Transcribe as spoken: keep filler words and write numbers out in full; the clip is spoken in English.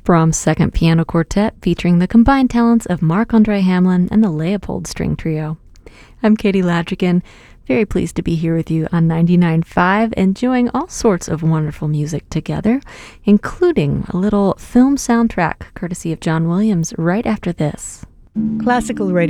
Brahms' Second Piano Quartet, featuring the combined talents of Marc-Andre Hamelin and the Leopold String Trio. I'm Katie Ladrigan, very pleased to be here with you on ninety-nine point five, enjoying all sorts of wonderful music together, including a little film soundtrack courtesy of John Williams right after this. Classical Radio.